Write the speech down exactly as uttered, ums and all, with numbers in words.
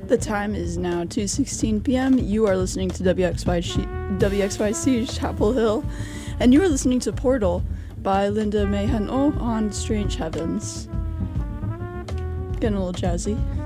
The time is now two sixteen p m You are listening to W X Y C Chapel Hill, and you are listening to Portal by Linda May Han-oh on Strange Heavens. Getting a little jazzy.